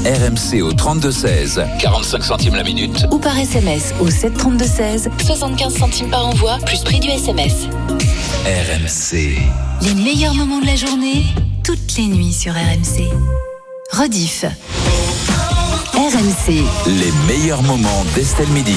RMC au 32-16, 45 centimes la minute. Ou par SMS au 732-16, 75 centimes par envoi, plus prix du SMS. RMC. Les meilleurs moments de la journée, toutes les nuits sur RMC. Rediff. RMC. Les meilleurs moments d'Estelle Midi.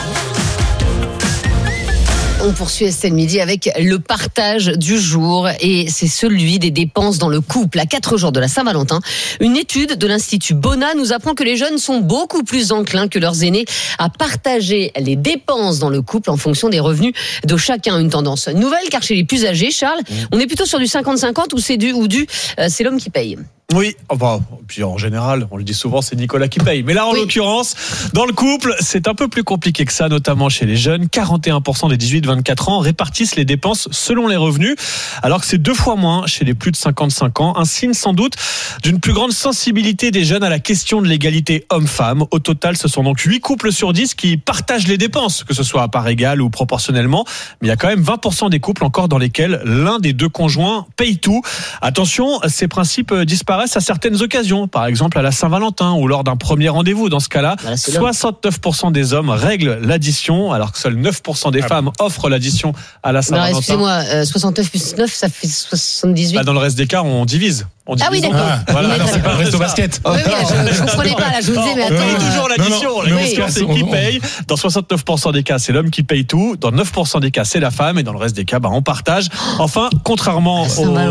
On poursuit Estelle Midi avec le partage du jour et c'est celui des dépenses dans le couple. À 4 jours de la Saint-Valentin, une étude de l'Institut Bona nous apprend que les jeunes sont beaucoup plus enclins que leurs aînés à partager les dépenses dans le couple en fonction des revenus de chacun. Une tendance nouvelle car chez les plus âgés, Charles, on est plutôt sur du 50-50 ou c'est l'homme qui paye. Oui, enfin, puis en général, on le dit souvent, c'est Nicolas qui paye. Mais là, en l'occurrence, dans le couple, c'est un peu plus compliqué que ça, notamment chez les jeunes. 41% des 18-24 ans répartissent les dépenses selon les revenus, alors que c'est 2 fois moins chez les plus de 55 ans. Un signe sans doute d'une plus grande sensibilité des jeunes à la question de l'égalité homme-femme. Au total, ce sont donc 8 couples sur 10 qui partagent les dépenses, que ce soit à part égale ou proportionnellement. Mais il y a quand même 20% des couples encore dans lesquels l'un des deux conjoints paye tout. Attention, ces principes disparaissent à certaines occasions, par exemple à la Saint-Valentin ou lors d'un premier rendez-vous. Dans ce cas-là, 69% des hommes règlent l'addition, alors que seuls 9% des femmes offrent l'addition à la Saint-Valentin. Alors, excusez-moi, 69 plus 9, ça fait 78. Dans le reste des cas, on divise. Ah oui, d'accord. Voilà, c'est pas reste au basket. Oui, je ne comprenais pas, là, je vous disais, mais attends. On fait toujours l'addition. La question, c'est qui paye. Dans 69% des cas, c'est l'homme qui paye tout. Dans 9% des cas, c'est la femme. Et dans le reste des cas, on partage. Enfin, contrairement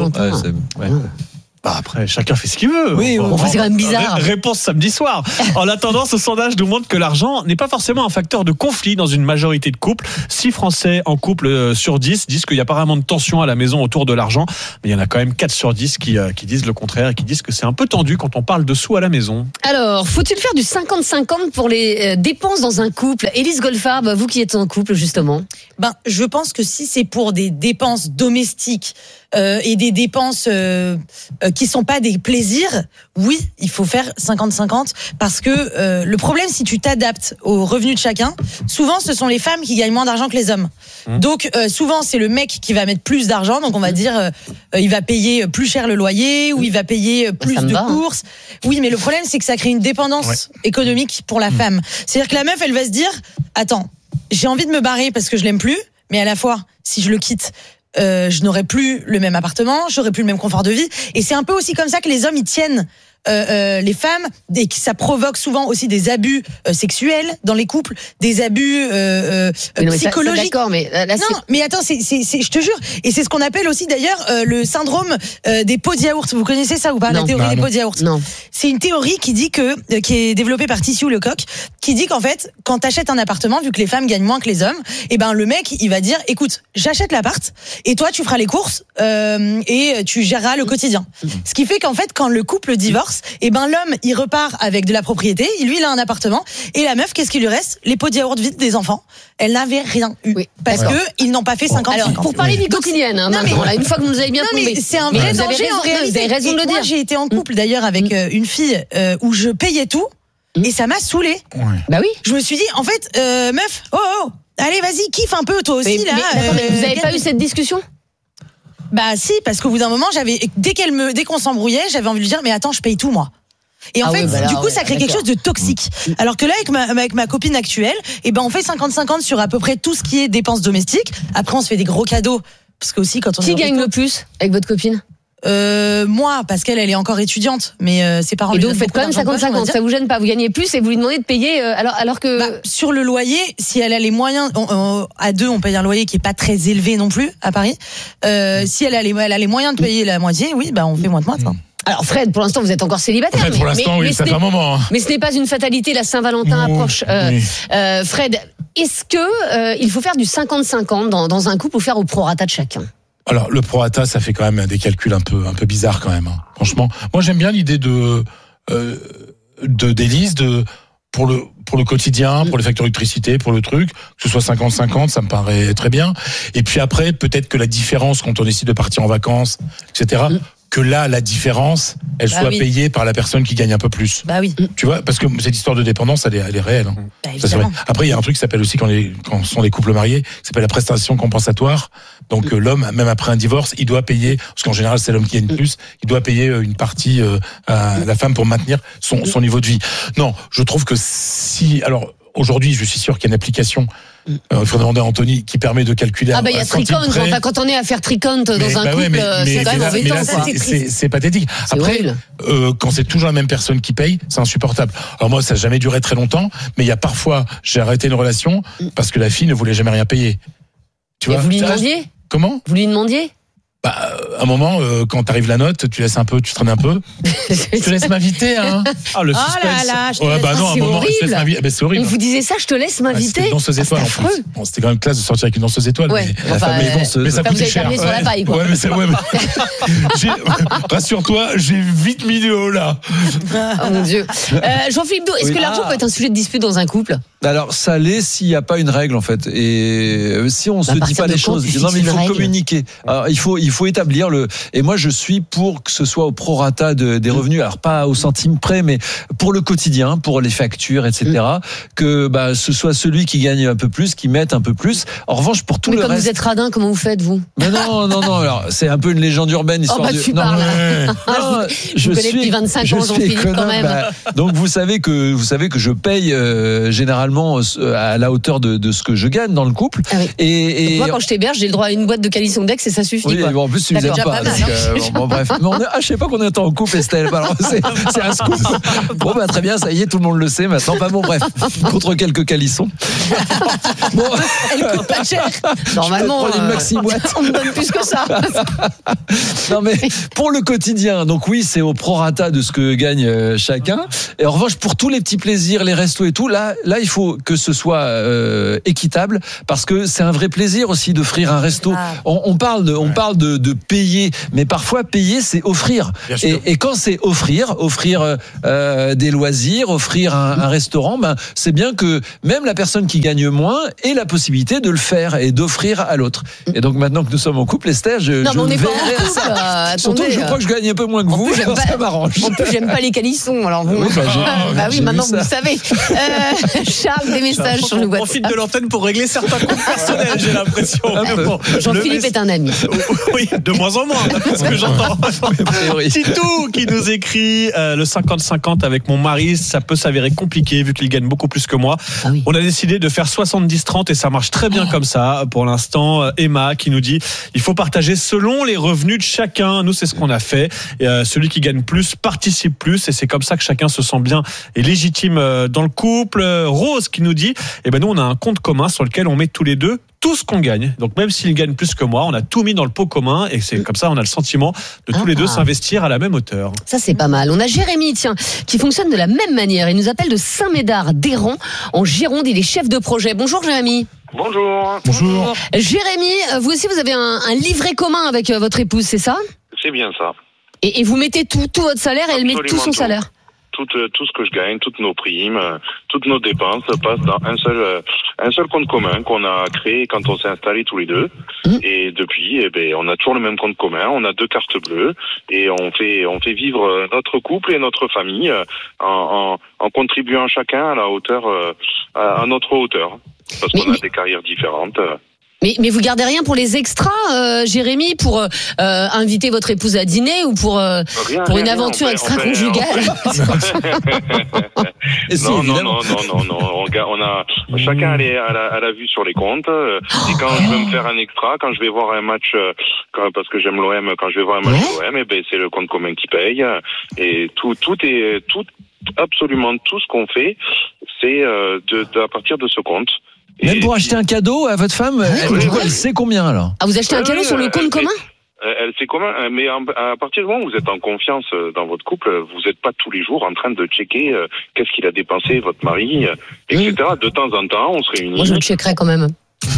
après, chacun fait ce qu'il veut. Oui, c'est quand même bizarre. Réponse samedi soir. En attendant, ce sondage nous montre que l'argent n'est pas forcément un facteur de conflit dans une majorité de couples. 6 Français en couple sur 10 disent qu'il n'y a pas vraiment de tension à la maison autour de l'argent. Mais il y en a quand même 4 sur 10 qui disent le contraire et qui disent que c'est un peu tendu quand on parle de sous à la maison. Alors, faut-il faire du 50-50 pour les dépenses dans un couple ? Élise Goldfarb, vous qui êtes en couple justement. Je pense que si c'est pour des dépenses domestiques et des dépenses qui sont pas des plaisirs, oui, il faut faire 50-50 parce que le problème, si tu t'adaptes aux revenus de chacun, souvent ce sont les femmes qui gagnent moins d'argent que les hommes. Donc souvent c'est le mec qui va mettre plus d'argent, donc on va dire il va payer plus cher le loyer ou il va payer plus de courses. Oui, mais le problème c'est que ça crée une dépendance économique pour la femme. C'est-à-dire que la meuf, elle va se dire attends, j'ai envie de me barrer parce que je l'aime plus, mais à la fois si je le quitte, je n'aurai plus le même appartement, j'aurai plus le même confort de vie. Et c'est un peu aussi comme ça que les hommes ils tiennent les femmes, et que ça provoque souvent aussi des abus sexuels dans les couples, des abus psychologiques. D'accord, mais là, non, mais attends, c'est, je te jure, et c'est ce qu'on appelle aussi d'ailleurs le syndrome des pots de yaourt. Vous connaissez ça ou pas, la théorie des pots de yaourt? Non. C'est une théorie qui dit qui est développée par Tissot Lecoq, qui dit qu'en fait, quand t'achètes un appartement, vu que les femmes gagnent moins que les hommes, le mec, il va dire, écoute, j'achète l'appart, et toi, tu feras les courses, et tu géreras le quotidien. Ce qui fait qu'en fait, quand le couple divorce, l'homme, il repart avec de la propriété, lui, il a un appartement, et la meuf, qu'est-ce qu'il lui reste? Les pots de yaourt vides des enfants. Elle n'avait rien eu. Oui, parce que ils n'ont pas fait 50. Alors, pour parler vie quotidienne, une fois que vous nous avez bien tombé. C'est un vrai danger en réalité. Vous avez raison de le dire. Moi, j'ai été en couple d'ailleurs avec une fille où je payais tout, et ça m'a saoulée. Bah oui. Je me suis dit, en fait, meuf, allez, vas-y, kiffe un peu, toi aussi, mais vous n'avez pas eu cette discussion? Si, parce qu'au bout d'un moment, dès qu'on s'embrouillait, j'avais envie de lui dire, mais attends, je paye tout, moi. Et en fait, du coup, ça crée quelque chose de toxique. Alors que là, avec ma copine actuelle, on fait 50-50 sur à peu près tout ce qui est dépenses domestiques. Après, on se fait des gros cadeaux. Parce que aussi, quand on Qui gagne le plus avec votre copine? Moi, parce qu'elle est encore étudiante, mais ses parents. Et donc vous faites quand même 50-50, ça vous gêne pas? Vous gagnez plus et vous lui demandez de payer alors que sur le loyer, si elle a les moyens, à deux, on paye un loyer qui est pas très élevé non plus à Paris. Si elle a les moyens de payer la moitié, oui, on fait moins de moitié. Alors Fred, pour l'instant vous êtes encore célibataire. Fred, pour l'instant, oui, ça fait un moment. Mais ce n'est pas une fatalité, la Saint-Valentin approche. Fred, est-ce que il faut faire du 50-50 dans un couple ou faire au prorata de chacun? Alors le prorata, ça fait quand même des calculs un peu bizarres quand même. Franchement, moi j'aime bien l'idée d'Élise pour le quotidien, pour les factures d'électricité, pour le truc, que ce soit 50-50, ça me paraît très bien. Et puis après, peut-être que la différence quand on décide de partir en vacances, etc. Que là, la différence, elle soit payée par la personne qui gagne un peu plus. Bah oui. Tu vois, parce que cette histoire de dépendance, elle est réelle. Ça, c'est vrai. Après, il y a un truc qui s'appelle aussi quand sont des couples mariés, qui s'appelle la prestation compensatoire. Donc l'homme, même après un divorce, il doit payer, parce qu'en général c'est l'homme qui gagne plus, il doit payer une partie à la femme pour maintenir son niveau de vie. Non, je trouve que alors aujourd'hui, je suis sûr qu'il y a une application. Il faudrait demander à Anthony qui permet de calculer. Il y a Tricount. Enfin, quand on est à faire Tricount dans un couple, c'est quand même embêtant. C'est pathétique. Après, quand c'est toujours la même personne qui paye, c'est insupportable. Alors moi, ça n'a jamais duré très longtemps, mais il y a parfois, j'ai arrêté une relation parce que la fille ne voulait jamais rien payer. Tu vois ? Vous lui demandiez ? Comment ? Vous lui demandiez ? À un moment, quand t'arrives la note, tu laisses un peu, tu traînes un peu. Je te laisse m'inviter, hein. Ah, le suspense. Oh là là, je te laisse. Non, à un moment, je te laisse m'inviter. C'est horrible. On vous disait ça, je te laisse m'inviter. C'était une danseuse étoile, en plus. Bon, c'était quand même classe de sortir avec une danseuse étoile. Ouais. Mais ça coûtait cher. Vous avez terminé sur la paille, quoi. Rassure-toi, j'ai vite mis le haut là. Oh mon Dieu. Jean-Philippe Do, est-ce que l'argent peut être un sujet de dispute dans un couple ? Alors, ça l'est s'il n'y a pas une règle, en fait. Et si on se dit pas les choses, non, mais il faut communiquer. Alors, il faut établir et moi, je suis pour que ce soit au prorata des revenus. Alors, pas au centime près, mais pour le quotidien, pour les factures, etc. Que, ce soit celui qui gagne un peu plus, qui mette un peu plus. En revanche, pour tout le reste. Mais comme vous êtes radin, comment vous faites, vous? Mais non. Alors, c'est un peu une légende urbaine, histoire tu parles. Je connais depuis 25 ans, Jean-Philippe, quand même. Donc, vous savez que je paye, généralement, à la hauteur de ce que je gagne dans le couple. Ah oui. Et moi, quand je t'héberge, j'ai le droit à une boîte de calisson d'ex et ça suffit. Oui, en plus, tu ne les aimes pas. Bref. Mais je sais pas qu'on est en couple, Estelle. Alors, c'est un scoop. Bon, très bien, ça y est, tout le monde le sait maintenant. Bref, contre quelques calissons. Bon, elle coûte pas cher. Normalement, une maxi boîte. On me donne plus que ça. Non, mais pour le quotidien, donc oui, c'est au prorata de ce que gagne chacun. Et en revanche, pour tous les petits plaisirs, les restos et tout, là, il faut que ce soit équitable, parce que c'est un vrai plaisir aussi d'offrir un resto. On parle de payer, mais parfois payer, c'est offrir. Et quand c'est offrir des loisirs, offrir un restaurant, c'est bien que même la personne qui gagne moins ait la possibilité de le faire et d'offrir à l'autre. Et donc maintenant que nous sommes en couple, Esther, je on est pas à ça. Surtout, je crois que je gagne un peu moins que vous. Ça m'arrange. En plus, j'aime pas les calissons. Alors vous, maintenant vous le savez. Charles, des messages sur le WhatsApp. On profite de l'antenne pour régler certains comptes personnels, j'ai l'impression. Jean-Philippe est un ami. Oui, de moins en moins, d'après ce que j'entends. Titou qui nous écrit le 50-50 avec mon mari, ça peut s'avérer compliqué vu qu'il gagne beaucoup plus que moi. On a décidé de faire 70-30 et ça marche très bien comme ça. Pour l'instant, Emma qui nous dit il faut partager selon les revenus de chacun. Nous, c'est ce qu'on a fait. Celui qui gagne plus participe plus et c'est comme ça que chacun se sent bien et légitime dans le couple. Rose qui nous dit nous on a un compte commun sur lequel on met tous les deux tout ce qu'on gagne. Donc même s'il gagne plus que moi, on a tout mis dans le pot commun et c'est comme ça on a le sentiment de tous les deux s'investir à la même hauteur. Ça c'est pas mal. On a Jérémy qui fonctionne de la même manière. Il nous appelle de Saint-Médard d'Héran en Gironde. Il est chef de projet. Bonjour Jérémy. Bonjour. Jérémy, vous aussi vous avez un livret commun avec votre épouse, c'est ça? C'est bien ça. Et vous mettez tout votre salaire et elle met tout son salaire? Tout ce que je gagne, toutes nos primes, toutes nos dépenses passent dans un seul compte commun qu'on a créé quand on s'est installés tous les deux. Et depuis, on a toujours le même compte commun. On a 2 cartes bleues et on fait vivre notre couple et notre famille en contribuant chacun à la hauteur, à notre hauteur. Parce qu'on a des carrières différentes. Mais vous gardez rien pour les extras, Jérémy, pour inviter votre épouse à dîner ou pour une aventure extra-conjugale? Non. Chacun a la vue sur les comptes. Et quand je veux me faire un extra, quand je vais voir un match, parce que j'aime l'OM, quand je vais voir un match de l'OM, c'est le compte commun qui paye. Et absolument tout ce qu'on fait, c'est à partir de ce compte. Même pour acheter un cadeau à votre femme, elle sait combien alors? Vous achetez un cadeau sur le compte commun? Elle sait comment, mais à partir du moment où vous êtes en confiance dans votre couple, vous n'êtes pas tous les jours en train de checker qu'est-ce qu'il a dépensé votre mari, etc. De temps en temps, on se réunit. Moi, je le checkerai quand même.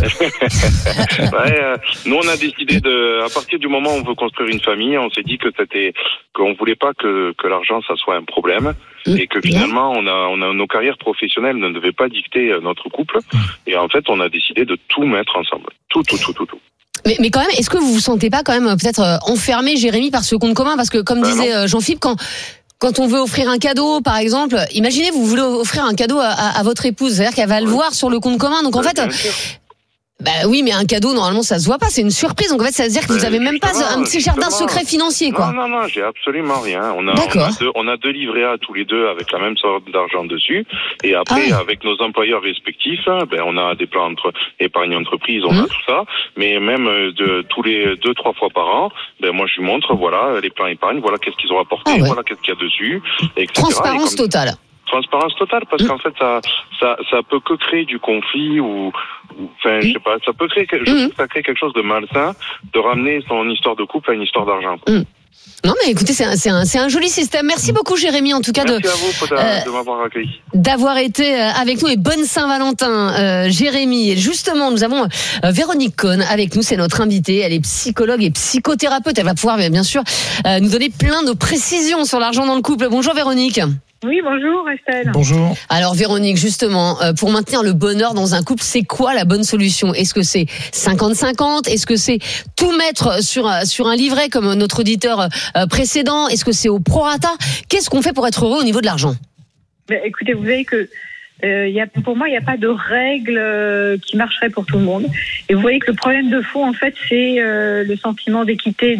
Nous on a décidé à partir du moment où on veut construire une famille, on s'est dit qu'on voulait pas que l'argent ça soit un problème et que finalement on a nos carrières professionnelles ne devaient pas dicter notre couple et en fait on a décidé de tout mettre ensemble, tout. Mais quand même, est-ce que vous vous sentez pas quand même peut-être enfermé, Jérémy, par ce compte commun? Parce que comme disait Jean-Philippe, quand on veut offrir un cadeau, par exemple, imaginez vous voulez offrir un cadeau à votre épouse, c'est-à-dire qu'elle va le voir sur le compte commun, donc en fait. Bah oui, mais un cadeau, normalement, ça se voit pas. C'est une surprise. Donc en fait, ça veut dire que vous avez même pas un petit jardin secret financier, quoi. Non, j'ai absolument rien. On a deux livrets A tous les deux avec la même sorte d'argent dessus. Et après, avec nos employeurs respectifs, on a des plans épargne entreprise, on a tout ça. Mais même tous les 2-3 fois par an, moi je lui montre, voilà, les plans épargne, voilà qu'est-ce qu'ils ont apporté, voilà qu'est-ce qu'il y a dessus, etc. Transparence totale. Transparence totale, parce qu'en fait, ça peut que créer du conflit enfin, je sais pas, ça peut créer, ça crée quelque chose de malsain de ramener son histoire de couple à une histoire d'argent. Non, mais écoutez, c'est un joli système. Merci beaucoup, Jérémy, en tout cas, merci à vous de m'avoir accueilli. D'avoir été avec nous, et bonne Saint-Valentin, Jérémy. Et justement, nous avons Véronique Cohn avec nous, c'est notre invitée. Elle est psychologue et psychothérapeute. Elle va pouvoir, bien sûr, nous donner plein de précisions sur l'argent dans le couple. Bonjour, Véronique. Oui, bonjour Estelle. Bonjour. Alors Véronique, justement, pour maintenir le bonheur dans un couple, c'est quoi la bonne solution? Est-ce que c'est 50-50? Est-ce que c'est tout mettre sur un livret comme notre auditeur précédent? Est-ce que c'est au prorata? Qu'est-ce qu'on fait pour être heureux au niveau de l'argent? Écoutez, vous savez que pour moi, il n'y a pas de règle qui marcherait pour tout le monde. Et vous voyez que le problème de fond, en fait, c'est le sentiment d'équité,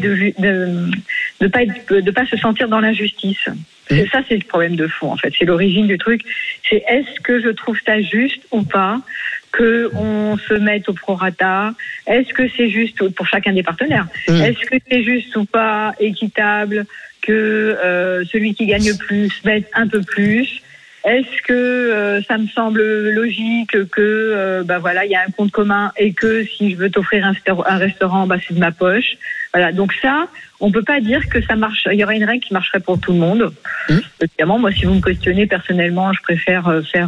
de pas se sentir dans l'injustice. C'est ça, c'est le problème de fond, en fait. C'est l'origine du truc. C'est est-ce que je trouve ça juste ou pas que on se mette au prorata? Est-ce que c'est juste pour chacun des partenaires? Est-ce que c'est juste ou pas équitable que celui qui gagne plus mette un peu plus? Est-ce que ça me semble logique que il y a un compte commun et que si je veux t'offrir un restaurant, c'est de ma poche. Voilà, donc ça, on peut pas dire que ça marche. Il y aurait une règle qui marcherait pour tout le monde. Évidemment, moi, si vous me questionnez personnellement, je préfère faire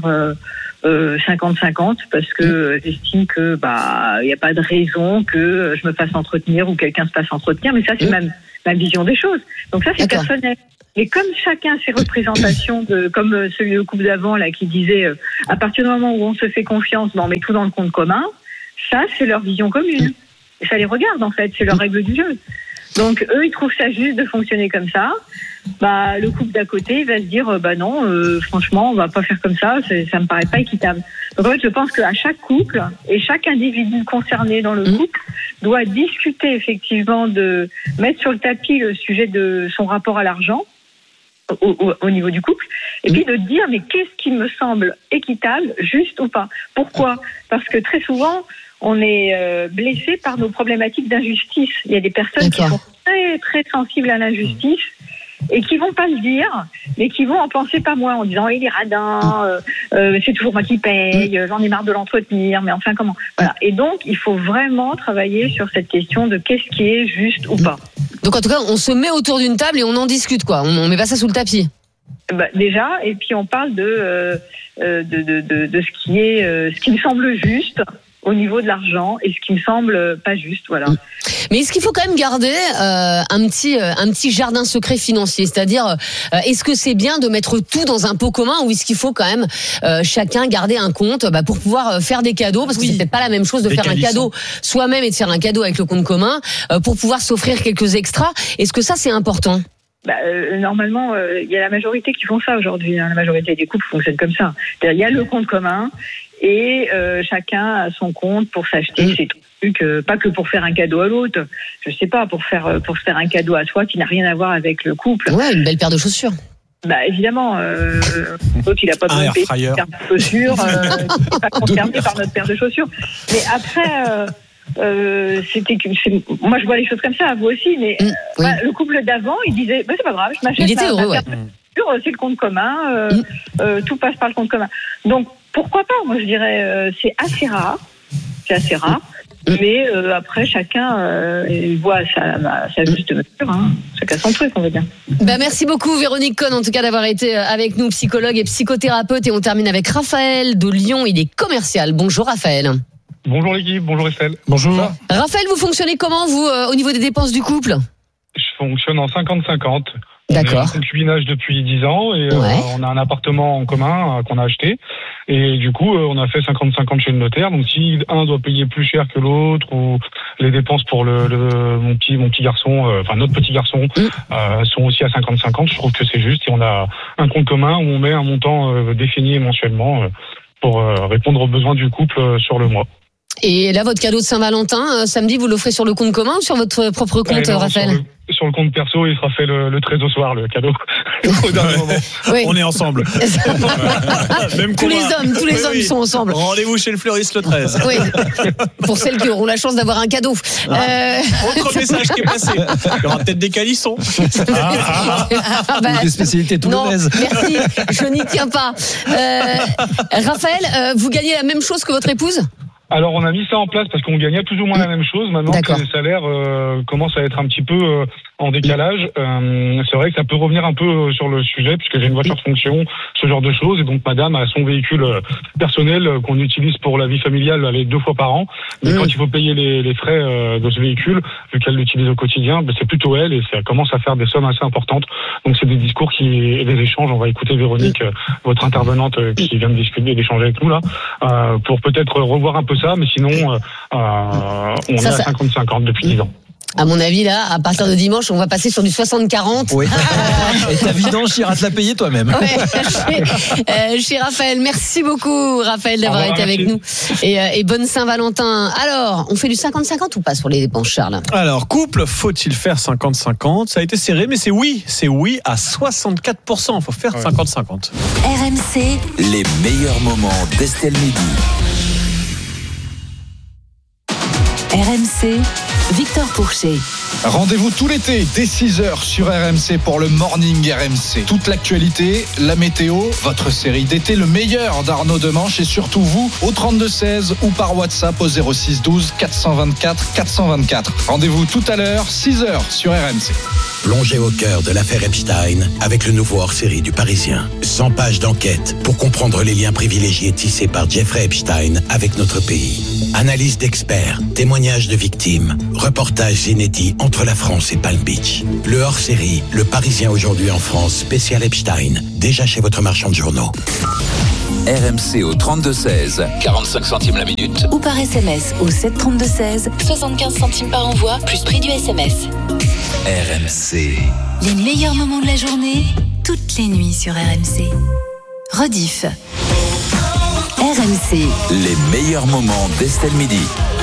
50-50 parce que j'estime que il y a pas de raison que je me fasse entretenir ou quelqu'un se fasse entretenir. Mais ça, c'est ma vision des choses. Donc ça, c'est personnel. Et comme chacun a ses représentations, comme celui du couple d'avant là qui disait à partir du moment où on se fait confiance, on met tout dans le compte commun, ça c'est leur vision commune. Et ça les regarde en fait, c'est leur règle du jeu. Donc eux ils trouvent ça juste de fonctionner comme ça. Le couple d'à côté il va se dire non, franchement on va pas faire comme ça, ça me paraît pas équitable. Donc en fait je pense qu'à chaque couple et chaque individu concerné dans le couple doit discuter effectivement de mettre sur le tapis le sujet de son rapport à l'argent. Au niveau du couple, et puis de dire mais qu'est-ce qui me semble équitable, juste ou pas. Pourquoi? Parce que très souvent on est blessé par nos problématiques d'injustice. Il y a des personnes qui sont très très sensibles à l'injustice et qui vont pas le dire, mais qui vont en penser pas moins en disant il est radin, c'est toujours moi qui paye, j'en ai marre de l'entretenir, mais enfin comment. Voilà. Et donc il faut vraiment travailler sur cette question de qu'est-ce qui est juste ou pas. Donc en tout cas, on se met autour d'une table et on en discute, quoi. On met pas ça sous le tapis. Déjà, et puis on parle de ce qui me semble juste au niveau de l'argent et ce qui me semble pas juste, voilà. Mais est-ce qu'il faut quand même garder un petit jardin secret financier? C'est-à-dire, est-ce que c'est bien de mettre tout dans un pot commun ou est-ce qu'il faut quand même chacun garder un compte pour pouvoir faire des cadeaux? Parce que c'est peut-être pas la même chose de faire un cadeau soi-même et de faire un cadeau avec le compte commun pour pouvoir s'offrir quelques extras. Est-ce que ça, c'est important? Normalement, il y a la majorité qui font ça aujourd'hui. La majorité des couples fonctionnent comme ça. C'est-à-dire, il y a le compte commun et chacun a son compte pour s'acheter ses trucs, pas que pour faire un cadeau à l'autre. Je sais pas, pour se faire un cadeau à soi qui n'a rien à voir avec le couple. Ouais, une belle paire de chaussures. Évidemment, l'autre il a pas besoin de payer une paire de chaussures, qui n'est pas concerné par notre paire de chaussures. Mais après. Moi je vois les choses comme ça, vous aussi, mais le couple d'avant il disait c'est pas grave, je m'achète c'est le compte commun, tout passe par le compte commun, donc pourquoi pas. Moi je dirais c'est assez rare, mais après chacun il voit sa juste mesure, chacun son truc, on va dire. Merci beaucoup Véronique Cohn en tout cas d'avoir été avec nous, psychologue et psychothérapeute. Et on termine avec Raphaël de Lyon, il est commercial. Bonjour Raphaël. Bonjour l'équipe, bonjour Estelle. Bonjour. Raphaël, vous fonctionnez comment, vous, au niveau des dépenses du couple? Je fonctionne en 50-50. D'accord. On est en concubinage depuis 10 ans et on a un appartement en commun qu'on a acheté. Et du coup, on a fait 50-50 chez le notaire. Donc si un doit payer plus cher que l'autre ou les dépenses pour mon petit garçon, notre petit garçon, sont aussi à 50-50, je trouve que c'est juste. Et on a un compte commun où on met un montant défini mensuellement pour répondre aux besoins du couple sur le mois. Et là, votre cadeau de Saint-Valentin, samedi, vous l'offrez sur le compte commun ou sur votre propre compte, Raphaël? Sur le compte perso, il sera fait le 13 au soir, le cadeau. Au dernier moment. Oui. On est ensemble. Même tous les hommes sont ensemble. Rendez-vous chez le fleuriste le 13. Oui. Pour celles qui auront la chance d'avoir un cadeau. Autre message qui est passé. Il y aura peut-être des calissons. Des spécialités toulonnaises. Merci, je n'y tiens pas. Raphaël, vous gagnez la même chose que votre épouse? Alors on a mis ça en place parce qu'on gagnait plus ou moins la même chose. Maintenant que les salaires commencent à être un petit peu en décalage, c'est vrai que ça peut revenir un peu sur le sujet puisque j'ai une voiture de fonction, ce genre de choses. Et donc madame a son véhicule personnel qu'on utilise pour la vie familiale 2 fois par an. Mais quand il faut payer les frais de ce véhicule, vu qu'elle l'utilise au quotidien, c'est plutôt elle et ça commence à faire des sommes assez importantes. Donc c'est des discours et des échanges. On va écouter Véronique, votre intervenante qui vient de discuter, d'échanger avec nous là, pour peut-être revoir un peu ça, mais sinon, on est à 50-50 depuis 10 ans. À mon avis, là, à partir de dimanche, on va passer sur du 60-40. Oui. Et ta vidange, tu iras te la payer toi-même. Ouais, chez Raphaël. Merci beaucoup, Raphaël, d'avoir été avec nous. Et bonne Saint-Valentin. Alors, on fait du 50-50 ou pas sur les dépenses, Charles? Alors, couple, faut-il faire 50-50? Ça a été serré, mais c'est oui à 64%. Faut faire 50-50. RMC. Les meilleurs moments d'Estelle Midi. RMC, Victor Pourchet. Rendez-vous tout l'été dès 6h sur RMC pour le Morning RMC. Toute l'actualité, la météo, votre série d'été, le meilleur d'Arnaud Demanche et surtout vous au 32-16 ou par WhatsApp au 06 12 424 424. Rendez-vous tout à l'heure, 6h sur RMC. Plongez au cœur de l'affaire Epstein avec le nouveau hors-série du Parisien. 100 pages d'enquête pour comprendre les liens privilégiés tissés par Jeffrey Epstein avec notre pays. Analyse d'experts, témoignages de victimes, reportages inédits entre la France et Palm Beach. Le hors-série, Le Parisien aujourd'hui en France, spécial Epstein, déjà chez votre marchand de journaux. RMC au 32-16, 45 centimes la minute. Ou par SMS au 732-16, 75 centimes par envoi, plus prix du SMS. RMC. Les meilleurs moments de la journée, toutes les nuits sur RMC. Rediff. RMC. Les meilleurs moments d'Estelle Midi.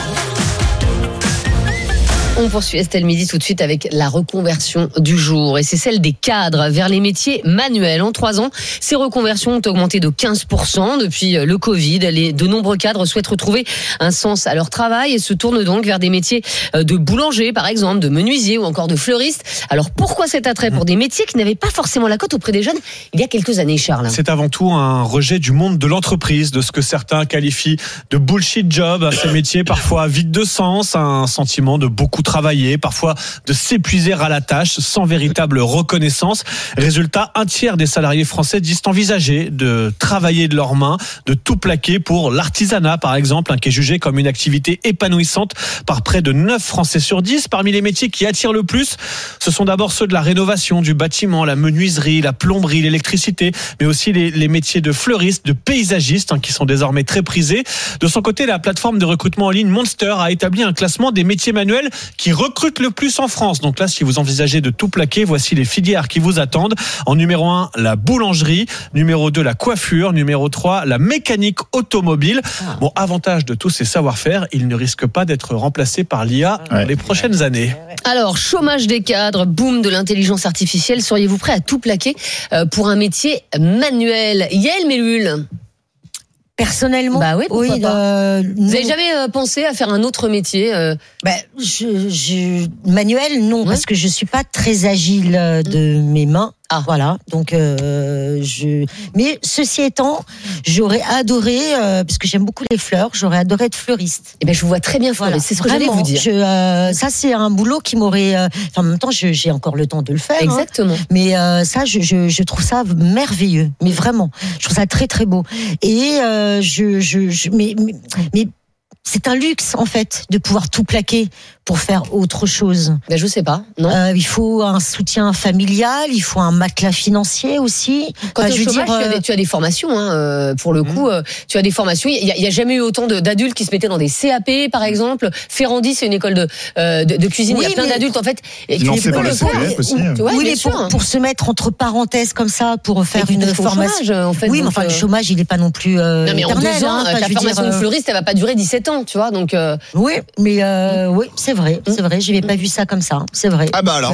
On poursuit Estelle Midi tout de suite avec la reconversion du jour. Et c'est celle des cadres vers les métiers manuels. En 3 ans, ces reconversions ont augmenté de 15% depuis le Covid. De nombreux cadres souhaitent retrouver un sens à leur travail et se tournent donc vers des métiers de boulanger, par exemple, de menuisier ou encore de fleuriste. Alors pourquoi cet attrait pour des métiers qui n'avaient pas forcément la cote auprès des jeunes il y a quelques années, Charles? C'est avant tout un rejet du monde de l'entreprise, de ce que certains qualifient de bullshit job, ces métiers parfois vides de sens, un sentiment de beaucoup travailler, parfois de s'épuiser à la tâche sans véritable reconnaissance. Résultat, 1/3 des salariés français disent envisager de travailler de leurs mains, de tout plaquer pour l'artisanat par exemple, qui est jugé comme une activité épanouissante par près de 9 Français sur 10. Parmi les métiers qui attirent le plus, ce sont d'abord ceux de la rénovation, du bâtiment, la menuiserie, la plomberie, l'électricité, mais aussi les métiers de fleuriste, de paysagiste, qui sont désormais très prisés. De son côté, la plateforme de recrutement en ligne Monster a établi un classement des métiers manuels qui recrutent le plus en France. Donc là, si vous envisagez de tout plaquer, voici les filières qui vous attendent. En numéro 1, la boulangerie. Numéro 2, la coiffure. Numéro 3, la mécanique automobile. Bon, avantage de tous ces savoir-faire, ils ne risquent pas d'être remplacés par l'IA dans les prochaines années. Alors, chômage des cadres, boom de l'intelligence artificielle. Seriez-vous prêt à tout plaquer pour un métier manuel? Yael Mellul. Personnellement, bah oui, oui. Vous n'avez jamais pensé à faire un autre métier manuel, non, parce que je suis pas très agile de mes mains. Voilà. Donc, mais ceci étant, j'aurais adoré, parce que j'aime beaucoup les fleurs, j'aurais adoré être fleuriste. Eh ben, je vous vois très bien fleuriste. C'est ce que j'allais vous dire. Ça, c'est un boulot qui m'aurait. En même temps, j'ai encore le temps de le faire. Exactement. Mais ça, je trouve ça merveilleux. Mais vraiment, je trouve ça très très beau. Et mais c'est un luxe en fait de pouvoir tout plaquer pour faire autre chose. Ben, je sais pas. Non. Il faut un soutien familial, il faut un matelas financier aussi. Quand tu es au chômage, tu as des formations. Pour le coup, tu as des formations. Il y a jamais eu autant d'adultes qui se mettaient dans des CAP, par exemple. Ferrandi, c'est une école de cuisine. Oui, il y a plein d'adultes en fait. Financés par le CPF aussi. Oui, mais pour se mettre entre parenthèses comme ça, pour faire une formation. Chômage, en fait, oui, mais enfin le chômage, il est pas non plus. Non, mais en 2 ans, ta formation de fleuriste, elle va pas durer 17 ans. valorisant, tu vois. Donc oui, mais oui, c'est vrai, j'avais pas vu ça comme ça, c'est vrai. Ah bah alors,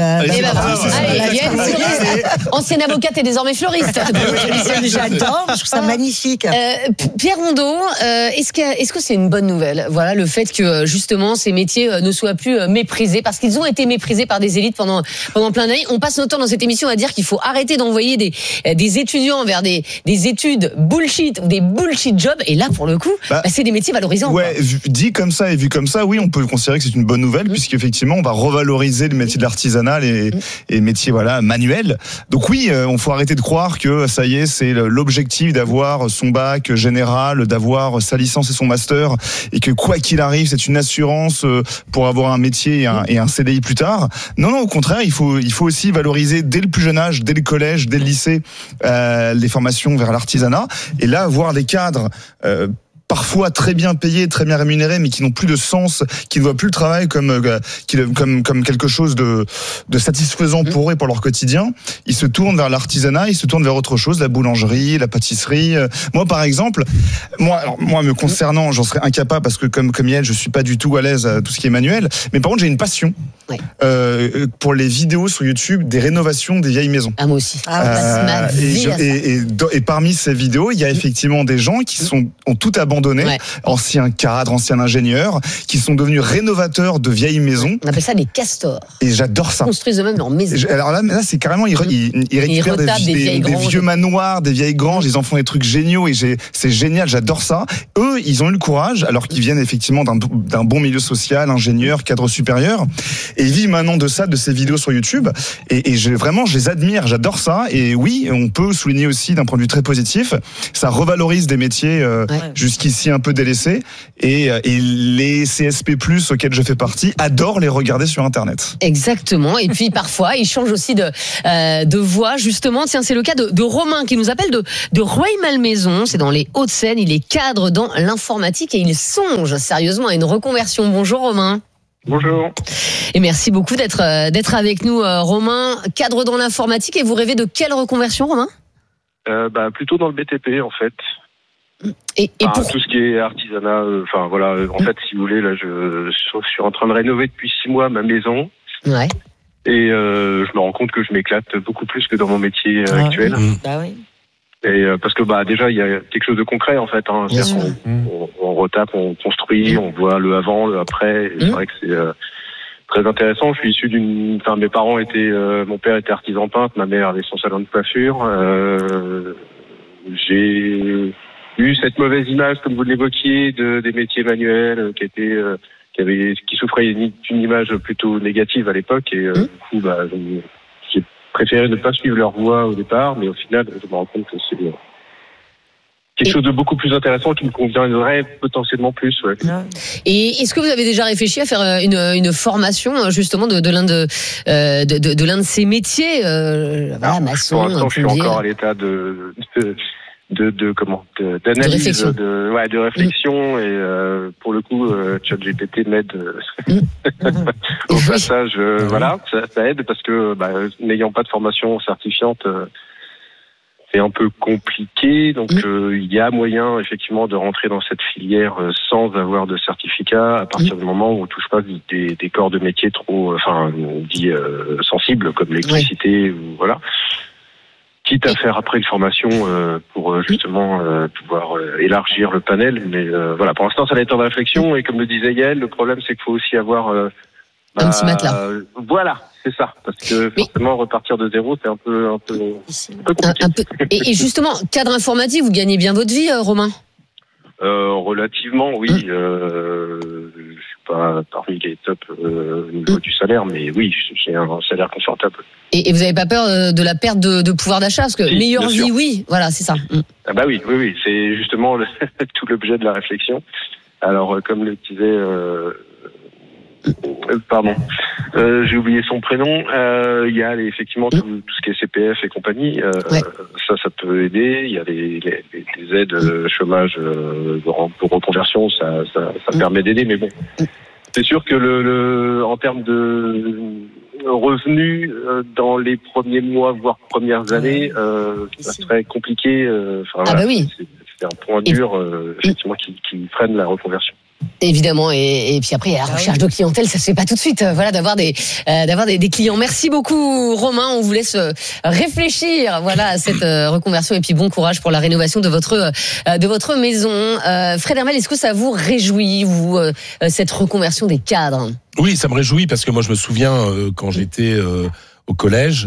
ancienne avocate et désormais fleuriste. J'adore, je trouve ça magnifique. Pierre Rondeau, est-ce que c'est une bonne nouvelle? Voilà, le fait que justement ces métiers ne soient plus méprisés, parce qu'ils ont été méprisés par des élites pendant plein d'années. On passe notre temps dans cette émission à dire qu'il faut arrêter d'envoyer des étudiants vers des études bullshit ou des bullshit jobs, et là pour le coup, c'est des métiers valorisants. Ouais, dit comme ça et vu comme ça, oui, on peut considérer que c'est une bonne nouvelle, puisqu'effectivement on va revaloriser le métier de l'artisanat et métiers manuels. Donc oui, on faut arrêter de croire que ça y est, c'est l'objectif d'avoir son bac général, d'avoir sa licence et son master, et que quoi qu'il arrive, c'est une assurance pour avoir un métier et un CDI plus tard. Non, au contraire, il faut aussi valoriser dès le plus jeune âge, dès le collège, dès le lycée, les formations vers l'artisanat. Et là, voir des cadres parfois très bien payés, très bien rémunérés, mais qui n'ont plus de sens, qui ne voient plus le travail comme quelque chose de satisfaisant pour eux et pour leur quotidien. Ils se tournent vers l'artisanat, ils se tournent vers autre chose, la boulangerie, la pâtisserie. Moi, par exemple, me concernant, j'en serais incapable parce que comme Yael, je suis pas du tout à l'aise à tout ce qui est manuel. Mais par contre, j'ai une passion pour les vidéos sur YouTube des rénovations des vieilles maisons. Ah, moi aussi. Et parmi ces vidéos, il y a effectivement des gens qui ont tout abandonné. Anciens cadres, anciens ingénieurs, qui sont devenus rénovateurs de vieilles maisons. On appelle ça des castors. Et j'adore ça. Ils construisent eux-mêmes leur maison. Alors là c'est carrément, ils récupèrent des vieux manoirs, des vieilles granges, ils en font des trucs géniaux et c'est génial, j'adore ça. Eux, ils ont eu le courage, alors qu'ils viennent effectivement d'un bon milieu social, ingénieur, cadre supérieur, et ils vivent maintenant de ces vidéos sur YouTube. Et je les admire, j'adore ça. Et oui, on peut souligner aussi d'un point de vue très positif, ça revalorise des métiers jusqu'ici un peu délaissés, et les CSP+, auxquels je fais partie, adorent les regarder sur Internet. Exactement. Et puis parfois, ils changent aussi de voix, justement. Tiens, c'est le cas de Romain qui nous appelle de Rueil-Malmaison. C'est dans les Hauts-de-Seine. Il est cadre dans l'informatique et il songe sérieusement à une reconversion. Bonjour Romain. Bonjour. Et merci beaucoup d'être avec nous, Romain. Cadre dans l'informatique, et vous rêvez de quelle reconversion, Romain? Plutôt dans le BTP, en fait. Et tout ce qui est artisanat, en fait, si vous voulez, là, je suis en train de rénover depuis 6 mois ma maison. Ouais. Et je me rends compte que je m'éclate beaucoup plus que dans mon métier actuel. Bah oui. Et parce que déjà il y a quelque chose de concret en fait. C'est-à-dire on retape, on construit, on voit le avant, le après. Et c'est vrai que c'est très intéressant. Je suis issu mes parents mon père était artisan peintre, ma mère avait son salon de coiffure. J'ai eu cette mauvaise image, comme vous l'évoquiez, des métiers manuels qui souffraient d'une image plutôt négative à l'époque, et du coup, j'ai préféré ne pas suivre leur voie au départ, mais au final, je me rends compte que c'est quelque chose de beaucoup plus intéressant qui me conviendrait potentiellement plus. Ouais. Et est-ce que vous avez déjà réfléchi à faire une formation justement de l'un de ces métiers, maçon? Pour l'instant, je suis encore à l'état d'analyse, de réflexion, et pour le coup, ChatGPT m'aide au passage. Ça aide parce que n'ayant pas de formation certifiante, c'est un peu compliqué. Donc il y a moyen effectivement de rentrer dans cette filière sans avoir de certificat, à partir du moment où on touche pas des corps de métier trop, sensibles comme l'électricité ou voilà. Quitte à faire après une formation pour justement pouvoir élargir le panel, mais pour l'instant ça va être en réflexion, et comme le disait Yael, le problème c'est qu'il faut aussi avoir un petit matelas. Voilà, c'est ça, parce que forcément repartir de zéro c'est un peu compliqué. Et justement, cadre informatique, vous gagnez bien votre vie, Romain? Relativement, oui. Je suis pas parmi les tops au niveau du salaire, mais oui, j'ai un salaire confortable. Et vous n'avez pas peur de la perte de pouvoir d'achat? Parce que meilleure vie, sûr. Oui, voilà, c'est ça. Ah bah oui, c'est justement tout l'objet de la réflexion. Alors, comme le disait... j'ai oublié son prénom. Il y a effectivement tout ce qui est CPF et compagnie. Ça peut aider. Il y a les aides chômage pour reconversion. Ça permet d'aider. Mais bon, c'est sûr que en termes de revenus dans les premiers mois, voire premières années, ça serait compliqué. Oui. C'est un point dur, effectivement, qui freine la reconversion. Évidemment, et puis après, il y a la recherche de clientèle, ça se fait pas tout de suite. Voilà, d'avoir des clients. Merci beaucoup, Romain. On vous laisse réfléchir, voilà, à cette reconversion, et puis bon courage pour la rénovation de votre maison. Fred Hermel, est-ce que ça vous réjouit, vous, cette reconversion des cadres? Oui, ça me réjouit parce que moi, je me souviens quand j'étais au collège,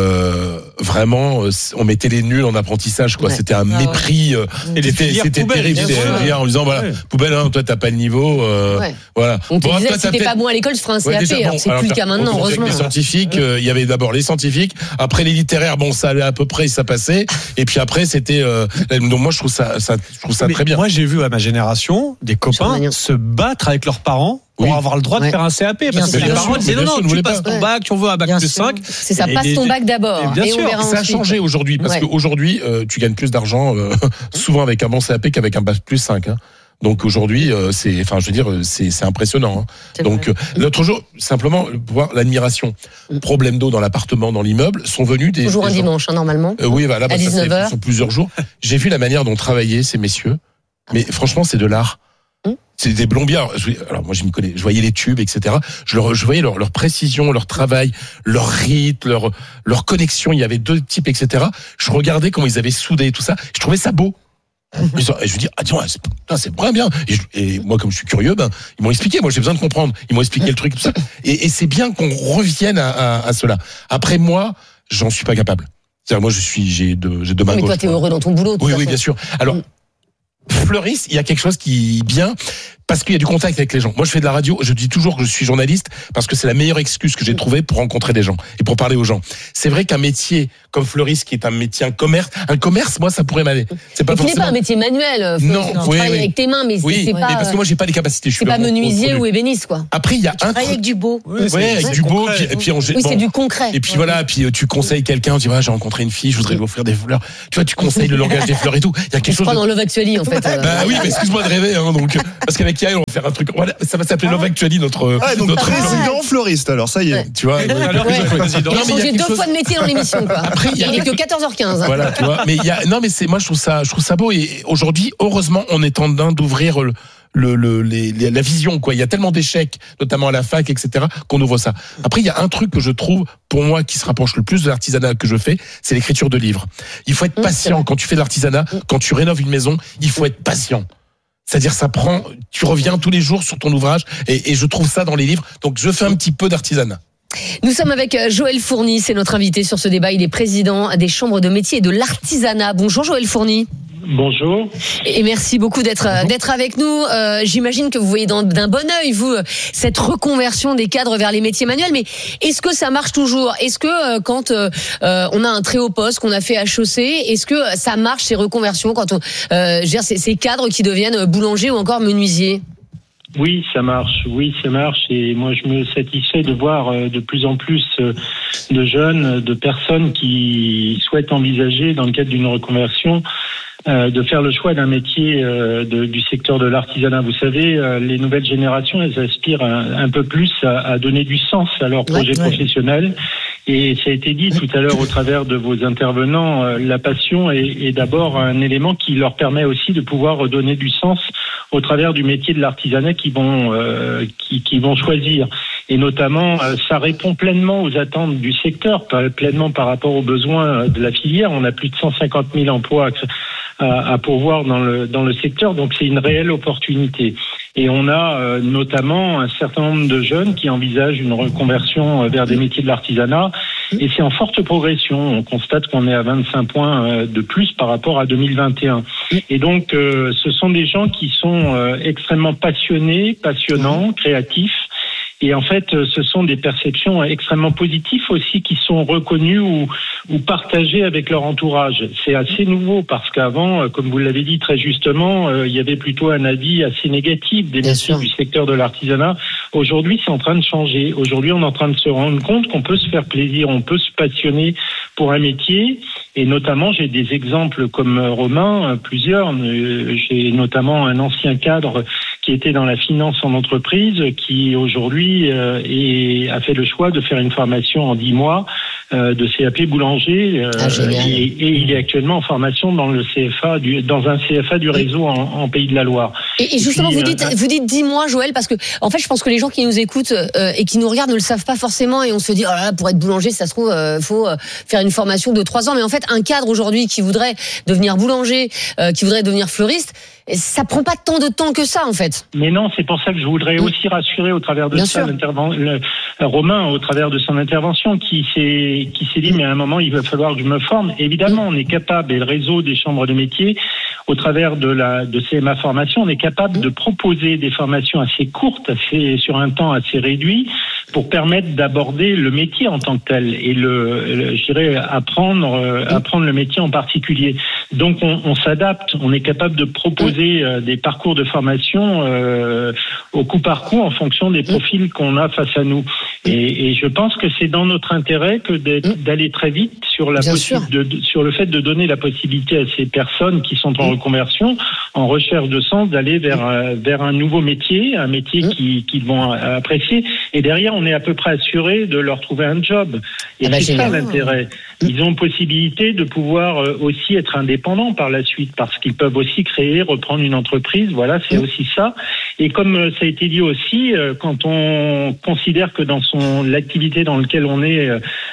vraiment, on mettait les nuls en apprentissage, quoi. C'était un mépris. C'était terrible. C'était en disant, voilà, poubelle, hein, toi, t'as pas le niveau. Voilà. On te disait, si t'es pas bon à l'école, je ferai un CAP. Alors, c'est plus le cas maintenant, heureusement. Les scientifiques, il y avait d'abord les scientifiques. Après, les littéraires, bon, ça allait à peu près, ça passait. Et puis après, c'était. Donc moi, je trouve ça très bien. Moi, j'ai vu à ma génération des copains se battre avec leurs parents pour avoir le droit de faire un CAP, parce que les parents disaient non, tu passes ton bac, tu en veux un bac plus 5. C'est ça, passe ton bac d'abord. Bien sûr, ça a changé aujourd'hui, parce qu'aujourd'hui, tu gagnes plus d'argent souvent avec un bon CAP qu'avec un bac plus 5. Donc aujourd'hui, c'est impressionnant. Donc l'autre jour, simplement voir l'admiration. Problème d'eau dans l'appartement, dans l'immeuble, sont venus des toujours un dimanche, normalement. Oui, voilà, à 19h. Sur plusieurs jours. J'ai vu la manière dont travaillaient ces messieurs, mais franchement, c'est de l'art. C'est des plombiers. Alors moi, je m'y connais. Je voyais les tubes, etc. Je voyais leur précision, leur travail, leur rythme, leur connexion. Il y avait 2 types, etc. Je regardais comment ils avaient soudé tout ça. Je trouvais ça beau. Et je me dis, c'est vraiment bien. Et moi, comme je suis curieux, ils m'ont expliqué. Moi, j'ai besoin de comprendre. Ils m'ont expliqué le truc, tout ça. Et c'est bien qu'on revienne à cela. Après, moi, j'en suis pas capable. C'est-à-dire, moi, j'ai deux mains gauches. Mais toi, t'es heureux dans ton boulot. Oui, bien sûr. Alors, Fleuris, il y a quelque chose qui est bien parce qu'il y a du contact avec les gens. Moi, je fais de la radio. Je dis toujours que je suis journaliste parce que c'est la meilleure excuse que j'ai trouvée pour rencontrer des gens et pour parler aux gens. C'est vrai qu'un métier comme Fleuris, qui est un métier, un commerce, moi, ça pourrait m'aller. C'est pas forcément. Tu n'es pas un métier manuel. Non, tu travailles avec tes mains, mais c'est pas. Mais parce que moi, j'ai pas les capacités. C'est pas menuisier ou ébéniste, quoi. Après, il y a un. Avec du beau. Avec du beau. Et puis oui, c'est du concret. Et puis voilà. Puis tu conseilles quelqu'un. Tu vois, j'ai rencontré une fille, je voudrais lui offrir des fleurs. Tu vois, tu conseilles le langage des fleurs et tout. Il y a quelque chose. Dans Love Actually, en fait. Bah oui, mais excuse-moi de rêver, donc parce qu'avec Yael, on va faire un truc. Voilà, ça va s'appeler Love Actually, notre président fleuriste. Alors ça y est. Tu vois. Alors que président. Il a changé 2 fois de métier dans l'émission, quoi. Après, il est que 14h15. Voilà, tu vois. Mais moi, je trouve ça beau. Et aujourd'hui, heureusement, on est en train d'ouvrir la vision, quoi. Il y a tellement d'échecs, notamment à la fac, etc., qu'on ouvre ça. Après, il y a un truc que je trouve, pour moi, qui se rapproche le plus de l'artisanat que je fais, c'est l'écriture de livres. Il faut être patient quand tu fais de l'artisanat, quand tu rénoves une maison, il faut être patient. C'est-à-dire, tu reviens tous les jours sur ton ouvrage, et je trouve ça dans les livres. Donc, je fais un petit peu d'artisanat. Nous sommes avec Joël Fourny, c'est notre invité sur ce débat. Il est président des chambres de métiers et de l'artisanat. Bonjour Joël Fourny. Bonjour. Et merci beaucoup d'être avec nous. J'imagine que vous voyez d'un bon œil, vous, cette reconversion des cadres vers les métiers manuels. Mais est-ce que ça marche toujours? Est-ce que quand on a un très haut poste, qu'on a fait HEC, est-ce que ça marche ces reconversions quand on gère ces cadres qui deviennent boulangers ou encore menuisiers? Oui, ça marche. Et moi, je me satisfais de voir de plus en plus de jeunes, de personnes qui souhaitent envisager, dans le cadre d'une reconversion, de faire le choix d'un métier du secteur de l'artisanat. Vous savez, les nouvelles générations, elles aspirent un peu plus à donner du sens à leur projet professionnel. Et ça a été dit tout à l'heure au travers de vos intervenants, la passion est d'abord un élément qui leur permet aussi de pouvoir redonner du sens au travers du métier de l'artisanat qu'ils vont choisir. Et notamment, ça répond pleinement aux attentes du secteur, pleinement par rapport aux besoins de la filière. On a plus de 150 000 emplois à pourvoir dans le secteur, donc c'est une réelle opportunité. Et on a notamment un certain nombre de jeunes qui envisagent une reconversion vers des métiers de l'artisanat, et c'est en forte progression. On constate qu'on est à 25 points de plus par rapport à 2021. Et donc, ce sont des gens qui sont extrêmement passionnants, créatifs. Et en fait, ce sont des perceptions extrêmement positives aussi qui sont reconnues ou partagées avec leur entourage. C'est assez nouveau parce qu'avant, comme vous l'avez dit très justement, il y avait plutôt un avis assez négatif des métiers du secteur de l'artisanat. Aujourd'hui, c'est en train de changer. Aujourd'hui, on est en train de se rendre compte qu'on peut se faire plaisir, on peut se passionner pour un métier. Et notamment, j'ai des exemples comme Romain, plusieurs. J'ai notamment un ancien cadre qui était dans la finance en entreprise, qui aujourd'hui a fait le choix de faire une formation en 10 mois de CAP boulanger et il est actuellement en formation dans le dans un CFA du réseau en Pays de la Loire. Et justement, vous dites 10 mois, Joël, parce que en fait, je pense que les gens qui nous écoutent et qui nous regardent ne le savent pas forcément, et on se dit oh là là, pour être boulanger, ça se trouve, faut faire une formation de 3 ans. Mais en fait, un cadre aujourd'hui qui voudrait devenir boulanger, qui voudrait devenir fleuriste, ça prend pas tant de temps que ça, en fait. Mais non, c'est pour ça que je voudrais aussi rassurer au travers de ça Romain, au travers de son intervention, qui s'est dit mais à un moment il va falloir que je me forme. Évidemment, on est capable, et le réseau des chambres de métiers, au travers de CMA Formation, on est capable de proposer des formations assez courtes, sur un temps assez réduit, pour permettre d'aborder le métier en tant que tel et je dirais apprendre le métier en particulier. Donc on s'adapte, on est capable de proposer des parcours de formation au coup par coup en fonction des profils qu'on a face à nous. Et je pense que c'est dans notre intérêt que d'aller très vite sur le fait de donner la possibilité à ces personnes qui sont en reconversion, en recherche de sens, d'aller vers un nouveau métier, un métier qu'ils vont apprécier. Et derrière, on est à peu près assuré de leur trouver un job. Et c'est ça l'intérêt. Ils ont possibilité de pouvoir aussi être indépendants par la suite, parce qu'ils peuvent aussi reprendre une entreprise. Voilà, c'est aussi ça. Et comme ça a été dit aussi, quand on considère que dans l'activité dans laquelle on est,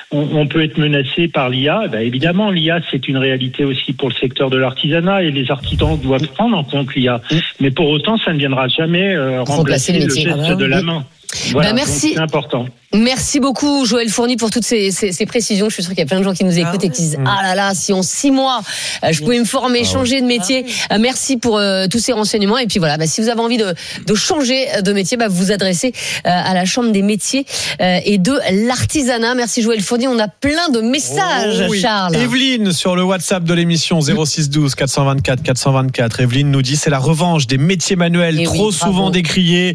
on peut être menacé par l'IA, évidemment, l'IA, c'est une réalité aussi pour le secteur de l'artisanat, et les artisans doivent prendre en compte l'IA. Mais pour autant, ça ne viendra jamais remplacer le geste de la main. Voilà, merci. C'est important. Merci beaucoup, Joël Fourny, pour toutes ces précisions. Je suis sûr qu'il y a plein de gens qui nous écoutent et qui disent ah là là, si en 6 mois je pouvais me former, changer de métier. Merci pour tous ces renseignements. Et puis voilà, si vous avez envie de changer de métier, vous vous adressez à la Chambre des métiers et de l'artisanat. Merci, Joël Fourny. On a plein de messages, Charles. Evelyne sur le WhatsApp de l'émission 06 12 424 424. Evelyne nous dit c'est la revanche des métiers manuels trop souvent décriés,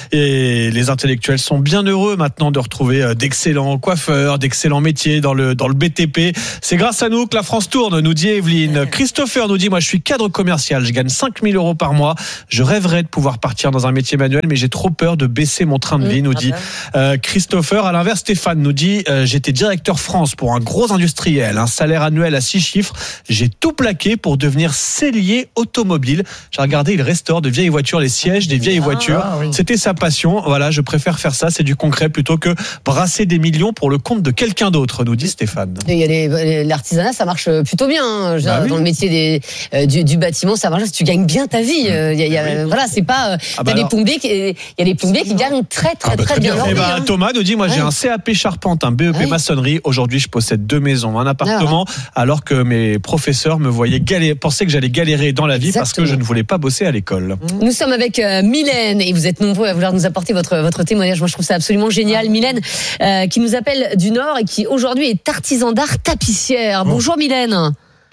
et les intellectuels sont bien heureux maintenant de retrouver d'excellents coiffeurs, d'excellents métiers dans le BTP. C'est grâce à nous que la France tourne, nous dit Evelyne. Christopher nous dit moi je suis cadre commercial, je gagne 5 000 € par mois, je rêverais de pouvoir partir dans un métier manuel, mais j'ai trop peur de baisser mon train de vie, nous dit Christopher. À l'inverse, Stéphane nous dit j'étais directeur France pour un gros industriel, un salaire annuel à 6 chiffres, j'ai tout plaqué pour devenir sellier automobile. J'ai regardé, il restaure de vieilles voitures, les sièges des vieilles voitures. C'était sa passion. Voilà, je préfère faire ça, c'est du concret plutôt que brasser des millions pour le compte de quelqu'un d'autre, nous dit Stéphane. Il y a l'artisanat, ça marche plutôt bien. Dans le métier du bâtiment, ça marche. Tu gagnes bien ta vie. Voilà, c'est pas. Il y a des plombiers qui gagnent très bien leur vie. Thomas nous dit moi j'ai un CAP charpente, un BEP maçonnerie. Aujourd'hui, je possède 2 maisons, un appartement, alors que mes professeurs me voyaient pensaient que j'allais galérer dans la vie. Exactement. Parce que je ne voulais pas bosser à l'école. Nous sommes avec Mylène et vous êtes nombreux à vouloir nous apporter votre témoignage. Moi, je trouve ça absolument génial. Mylène, qui nous appelle du Nord et qui aujourd'hui est artisan d'art tapissière. Bonjour Mylène.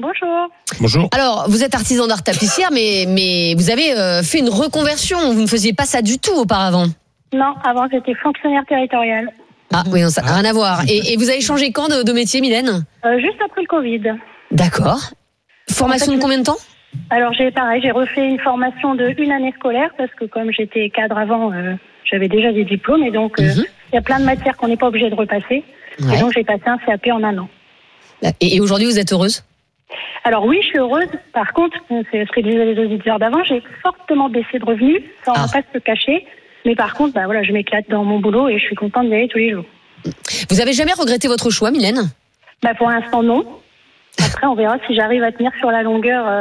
Bonjour. Alors, vous êtes artisan d'art tapissière, mais vous avez fait une reconversion. Vous ne faisiez pas ça du tout auparavant. Non, avant j'étais fonctionnaire territorial. Ah oui, ça n'a rien à voir. Et vous avez changé quand de métier, Mylène ? Juste après le Covid. D'accord. Formation de combien de temps ? Alors j'ai refait une formation de 1 année scolaire parce que comme j'étais cadre avant, j'avais déjà des diplômes et donc il y a plein de matières qu'on n'est pas obligé de repasser. Et donc j'ai passé un CAP en 1 an. Et aujourd'hui vous êtes heureuse ? Alors oui, je suis heureuse. Par contre, c'est ce que disaient les auditeurs d'avant, j'ai fortement baissé de revenus, ça on va pas se le cacher. Mais par contre, je m'éclate dans mon boulot et je suis contente d'y aller tous les jours. Vous avez jamais regretté votre choix, Mylène ? Pour l'instant non. Après on verra si j'arrive à tenir sur la longueur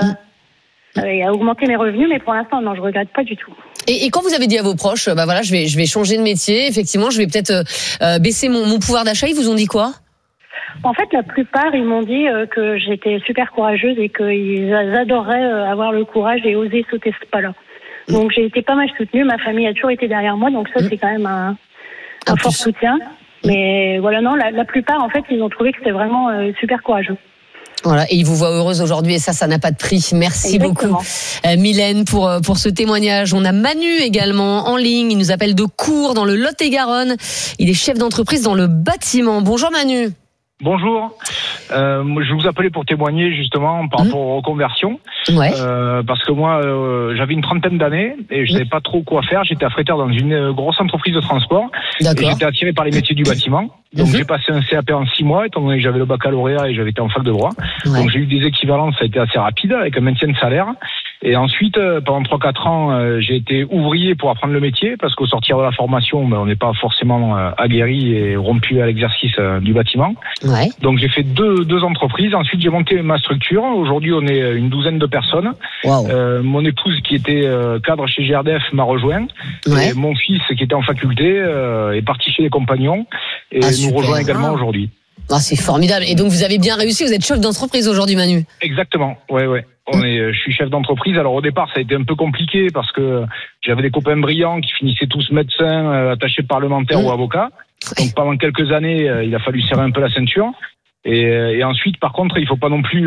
et à augmenter mes revenus, mais pour l'instant non, je regrette pas du tout. Et quand vous avez dit à vos proches, je vais changer de métier, effectivement, je vais peut-être baisser mon pouvoir d'achat, ils vous ont dit quoi ? En fait, la plupart, ils m'ont dit que j'étais super courageuse et qu'ils adoreraient avoir le courage et oser sauter ce pas-là. Donc j'ai été pas mal soutenue, ma famille a toujours été derrière moi, donc ça c'est quand même un fort soutien. Mais voilà, non, la plupart, en fait, ils ont trouvé que c'était vraiment super courageux. Voilà, et ils vous voient heureuse aujourd'hui et ça n'a pas de prix. Merci beaucoup, Mylène, pour ce témoignage. On a Manu également en ligne. Il nous appelle de Cours dans le Lot-et-Garonne. Il est chef d'entreprise dans le bâtiment. Bonjour Manu. Bonjour. Je vous appelais pour témoigner justement par rapport aux reconversions. Ouais. Parce que moi, j'avais une trentaine d'années et je savais pas trop quoi faire. J'étais affréteur dans une grosse entreprise de transport. D'accord. Et j'étais attiré par les métiers du bâtiment. Donc j'ai passé un CAP en 6 mois, étant donné que j'avais le baccalauréat et j'avais été en fac de droit. Ouais. Donc j'ai eu des équivalences, ça a été assez rapide, avec un maintien de salaire. Et ensuite, pendant 3-4 ans, j'ai été ouvrier pour apprendre le métier, parce qu'au sortir de la formation, on n'est pas forcément aguerri et rompu à l'exercice du bâtiment. Ouais. Donc j'ai fait deux entreprises. Ensuite, j'ai monté ma structure. Aujourd'hui, on est une douzaine de personnes. Wow. Mon épouse, qui était cadre chez GRDF, m'a rejoint. Ouais. Et mon fils, qui était en faculté, est parti chez les compagnons et nous super. rejoint également aujourd'hui. Ah, c'est formidable. Et donc, vous avez bien réussi. Vous êtes chef d'entreprise aujourd'hui, Manu. Exactement. Ouais. Je suis chef d'entreprise. Alors au départ, ça a été un peu compliqué parce que j'avais des copains brillants qui finissaient tous médecins, attachés parlementaires ou avocats. Donc pendant quelques années, il a fallu serrer un peu la ceinture. Et ensuite, par contre, il faut pas non plus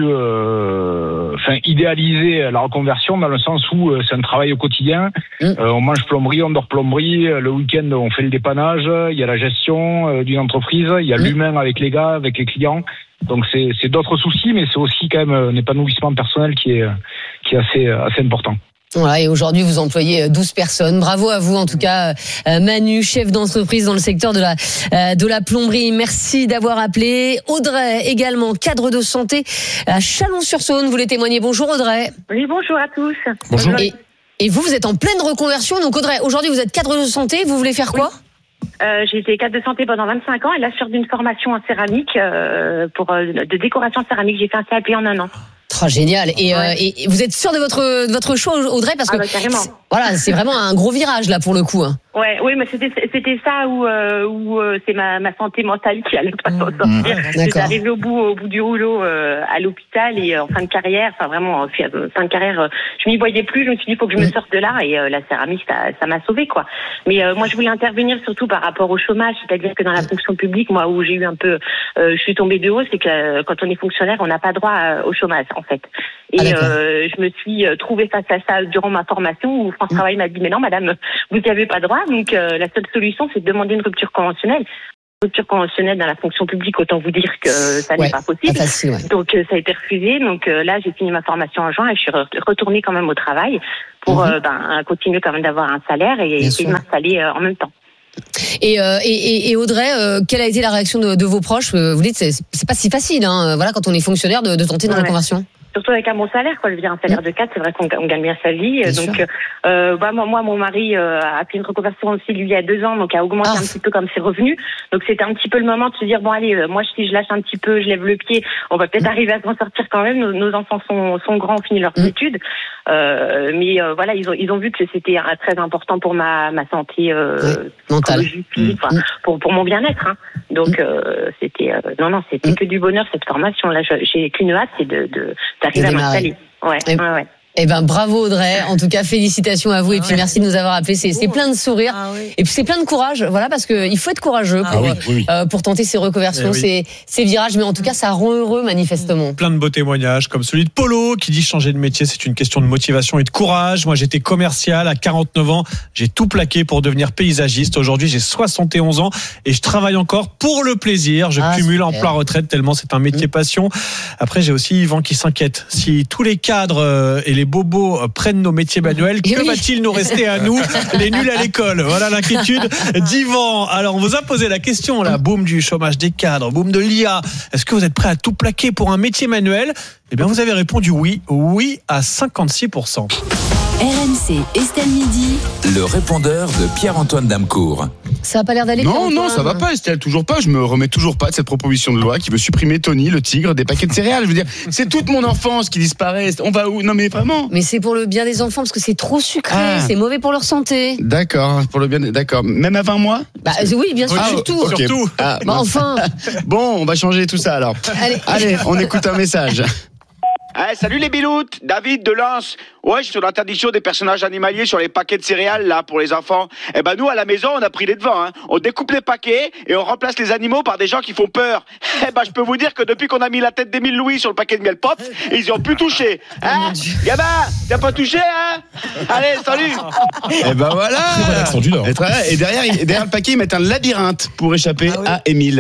idéaliser la reconversion dans le sens où c'est un travail au quotidien. On mange plomberie, on dort plomberie. Le week-end, on fait le dépannage. Il y a la gestion d'une entreprise. Il y a l'humain avec les gars, avec les clients. Donc c'est d'autres soucis, mais c'est aussi quand même un épanouissement personnel qui est assez important. Voilà, et aujourd'hui, vous employez 12 personnes. Bravo à vous, en tout cas, Manu, chef d'entreprise dans le secteur de la plomberie. Merci d'avoir appelé. Audrey, également, cadre de santé à Chalon-sur-Saône. Vous voulez témoigner? Bonjour, Audrey. Oui, bonjour à tous. Bonjour. Et vous êtes en pleine reconversion. Donc, Audrey, aujourd'hui, vous êtes cadre de santé. Vous voulez faire quoi? J'ai été cadre de santé pendant 25 ans et là, sur d'une formation en céramique, de décoration céramique. J'ai fait un CAP en 1 an. Oh, génial. Et vous êtes sûr de votre choix, Audrey, parce que carrément. Voilà, c'est vraiment un gros virage là pour le coup. Hein. Oui, mais c'était ça où c'est ma santé mentale qui allait pas s'en sortir. J'étais arrivée au bout du rouleau à l'hôpital et en fin de carrière, enfin vraiment en fin de carrière, je m'y voyais plus. Je me suis dit il faut que je me sorte de là et la céramique ça m'a sauvée quoi. Mais moi je voulais intervenir surtout par rapport au chômage, c'est-à-dire que dans la fonction publique, moi où j'ai eu un peu, je suis tombée de haut, c'est que quand on est fonctionnaire, on n'a pas droit au chômage en fait. Et je me suis trouvée face à ça durant ma formation où France Travail m'a dit mais non madame, vous n'y avez pas droit. Donc la seule solution c'est de demander une rupture conventionnelle. Rupture conventionnelle dans la fonction publique, autant vous dire que ça n'est pas possible. Pas facile, ouais. Donc ça a été refusé. Donc là j'ai fini ma formation en juin et je suis retournée quand même au travail pour continuer quand même d'avoir un salaire et essayer de m'installer en même temps. Et Audrey, quelle a été la réaction de vos proches? Vous dites c'est pas si facile, hein, voilà, quand on est fonctionnaire de tenter une reconversion. Surtout avec un bon salaire, quoi. Je veux dire, un salaire de 4, c'est vrai qu'on gagne bien sa vie. Bien donc, moi, mon mari a fait une reconversion aussi, lui, il y a 2 ans, donc a augmenté un petit peu comme ses revenus. Donc, c'était un petit peu le moment de se dire, bon, allez, moi, si je lâche un petit peu, je lève le pied, on va peut-être arriver à s'en sortir quand même. Nos enfants sont grands, ont fini leurs études. Mais voilà, ils ont vu que c'était très important pour ma santé mentale, physique, pour mon bien-être. Hein. Donc, c'était que du bonheur cette formation. Là, j'ai qu'une hâte, c'est d'arriver à m'installer. Ouais. Eh ben bravo Audrey, en tout cas félicitations à vous et puis merci de nous avoir appelés. C'est plein de sourires et puis c'est plein de courage, voilà, parce que il faut être courageux pour tenter ces reconversions, ces virages, mais en tout cas ça rend heureux manifestement. Plein de beaux témoignages comme celui de Polo qui dit changer de métier c'est une question de motivation et de courage. Moi j'étais commercial à 49 ans, j'ai tout plaqué pour devenir paysagiste. Aujourd'hui j'ai 71 ans et je travaille encore pour le plaisir. Je cumule emploi retraite tellement c'est un métier passion. Après j'ai aussi Yvan qui s'inquiète. Si tous les cadres et les bobos prennent nos métiers manuels, que va-t-il nous rester à nous, les nuls à l'école? Voilà l'inquiétude d'Yvan. Alors on vous a posé la question là, boom du chômage des cadres, boom de l'IA. Est-ce que vous êtes prêt à tout plaquer pour un métier manuel? Eh bien vous avez répondu oui à 56%. RMC Estelle Midi. Le répondeur de Pierre-Antoine Damcourt. Ça n'a pas l'air d'aller. Non, ça va pas, Estelle, toujours pas. Je me remets toujours pas de cette proposition de loi qui veut supprimer Tony, le tigre, des paquets de céréales. Je veux dire, c'est toute mon enfance qui disparaît. On va où? Non, mais vraiment. Mais c'est pour le bien des enfants parce que c'est trop sucré, c'est mauvais pour leur santé. D'accord, pour le bien. D'accord. Même à 20 mois? Oui, bien sûr, surtout. Okay. Surtout. Enfin. Bon, on va changer tout ça alors. Allez, on écoute un message. Salut les biloutes, David de Lens. Ouais, sur l'interdiction des personnages animaliers sur les paquets de céréales là pour les enfants. Eh ben nous à la maison on a pris les devants. Hein. On découpe les paquets et on remplace les animaux par des gens qui font peur. Eh ben je peux vous dire que depuis qu'on a mis la tête d'Émile Louis sur le paquet de miel pop, ils y ont plus touché. Hein, gamin, t'as pas touché hein? Allez, salut. Et ben voilà. Et derrière le paquet ils mettent un labyrinthe pour échapper à Émile.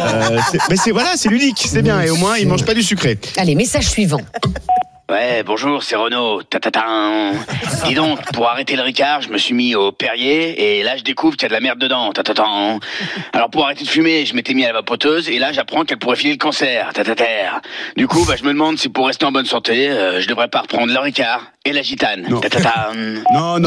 C'est ludique, c'est bien et au moins ils mangent pas du sucré. Allez, message suivant. Ouais, bonjour, c'est Renaud. Dis donc, pour arrêter le Ricard, je me suis mis au Perrier et là je découvre qu'il y a de la merde dedans. Alors pour arrêter de fumer, je m'étais mis à la vapoteuse et là j'apprends qu'elle pourrait filer le cancer. Du coup, je me demande si pour rester en bonne santé, je devrais pas reprendre le Ricard et la gitane. Non.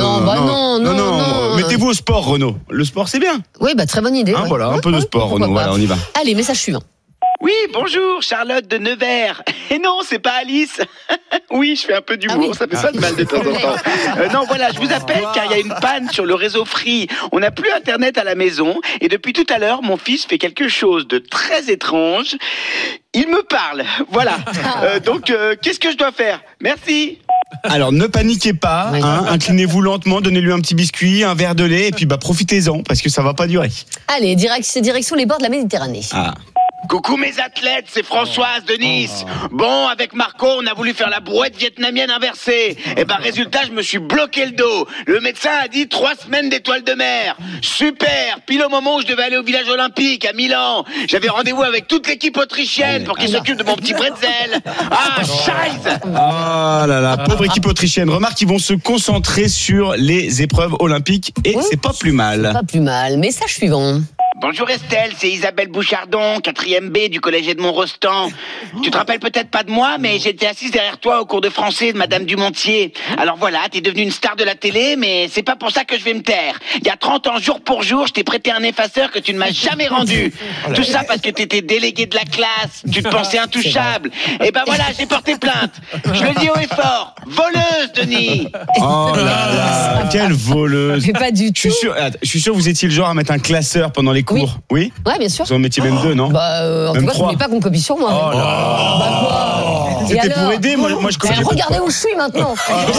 Mettez-vous au sport, Renaud. Le sport, c'est bien. Oui, très bonne idée. Voilà, un peu de sport, Renaud. Voilà, on y va. Allez, message suivant. Oui, bonjour, Charlotte de Nevers. Et non, c'est pas Alice. Oui, je fais un peu d'humour, ça fait pas de mal de temps en temps. Non, voilà, je vous appelle car il y a une panne sur le réseau Free. On n'a plus Internet à la maison et depuis tout à l'heure, mon fils fait quelque chose de très étrange. Il me parle, voilà. Donc, qu'est-ce que je dois faire? Merci. Alors ne paniquez pas, inclinez-vous lentement, donnez-lui un petit biscuit, un verre de lait et puis profitez-en parce que ça va pas durer. Allez, direction les bords de la Méditerranée. Coucou mes athlètes, c'est Françoise de Nice. Bon, avec Marco, on a voulu faire la brouette vietnamienne inversée. Et résultat, je me suis bloqué le dos. Le médecin a dit 3 semaines d'étoiles de mer. Super. Pile au moment où je devais aller au village olympique à Milan. J'avais rendez-vous avec toute l'équipe autrichienne pour qu'ils s'occupent de mon petit bretzel. Ah, scheiße. Oh là là, pauvre équipe autrichienne. Remarque, ils vont se concentrer sur les épreuves olympiques et c'est pas plus mal. Pas plus mal. Message suivant. Bonjour Estelle, c'est Isabelle Bouchardon, 4e B du collège Edmond-Rostand. Tu te rappelles peut-être pas de moi, mais j'étais assise derrière toi au cours de français de Madame Dumontier. Alors voilà, t'es devenue une star de la télé, mais c'est pas pour ça que je vais me taire. Il y a 30 ans, jour pour jour, je t'ai prêté un effaceur que tu ne m'as jamais rendu. Tout ça parce que t'étais délégué de la classe, tu te pensais intouchable. Et voilà, j'ai porté plainte. Je le dis haut et fort, voleuse, Denis. Oh là là, quelle voleuse. Mais pas du tout. Je suis sûr que vous étiez le genre à mettre un classeur pendant les cours. Oui. Ouais, bien sûr. Vous en mettiez même 2, non? En tout cas, je ne mets pas qu'on copie sur moi. Oh là. C'était pour aider, moi je connais. Regardez où je suis maintenant.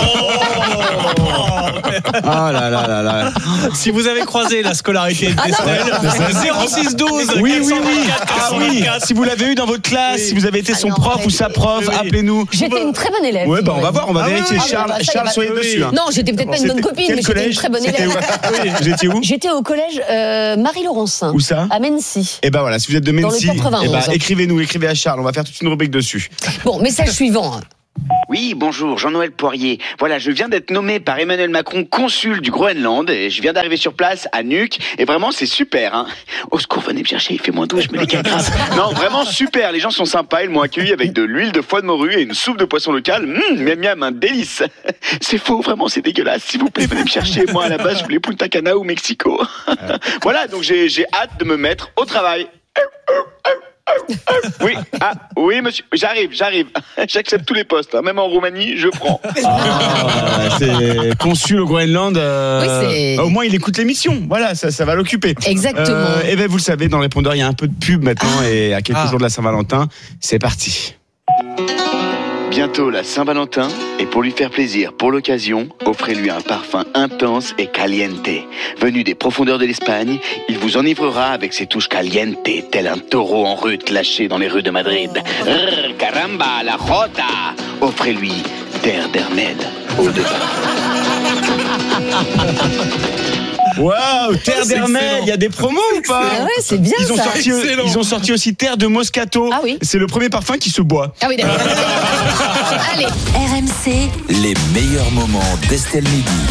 Ah là là là là. Si vous avez croisé la scolarité d'Estelle, 0612. Oui. Ah oui. Si vous l'avez eu dans votre classe, si vous avez été son prof ou sa prof, appelez-nous. J'étais une très bonne élève. Ouais, on va voir, on va vérifier. Charles, soyez dessus. Non, j'étais peut-être pas une bonne copine, mais j'étais une très bonne élève. Vous étiez où? J'étais au collège Marie-Laurencin. Où ça? À Mency. Et voilà, si vous êtes de Mency, dans le 91. écrivez à Charles, on va faire toute une rubrique dessus. Bon, message suivant. Oui, bonjour, Jean-Noël Poirier. Voilà, je viens d'être nommé par Emmanuel Macron consul du Groenland et je viens d'arriver sur place à Nuuk et vraiment c'est super. Hein. Au secours, venez me chercher, il fait moins 12, je me décale grave. Non, vraiment super, les gens sont sympas, ils m'ont accueilli avec de l'huile de foie de morue et une soupe de poisson local. Miam, un délice. C'est faux, vraiment c'est dégueulasse. S'il vous plaît, venez me chercher. Moi à la base, je voulais Punta Cana ou Mexico. Voilà, donc j'ai hâte de me mettre au travail. Oui, monsieur, j'arrive. J'accepte tous les postes, hein. Même en Roumanie, je prends. C'est consul au Groenland. Au moins, il écoute l'émission. Voilà, ça va l'occuper. Exactement. Et vous le savez, dans le répondeur, il y a un peu de pub maintenant et à quelques jours de la Saint-Valentin, c'est parti. Bientôt la Saint-Valentin, et pour lui faire plaisir pour l'occasion, offrez-lui un parfum intense et caliente. Venu des profondeurs de l'Espagne, il vous enivrera avec ses touches caliente, tel un taureau en rut lâché dans les rues de Madrid. Caramba, la jota. Offrez-lui Terre d'Hermel au-devant. Waouh, Terre d'Hermel, il y a des promos ou pas? Ouais, c'est bien ça. Ils ont sorti aussi Terre de Moscato. Ah oui. C'est le premier parfum qui se boit. Ah oui, d'accord. Allez, RMC. Les meilleurs moments d'Estelle Midi.